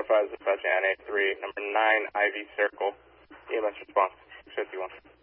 405 is Apache 983, number 9 Ivy Circle. EMS response, 51.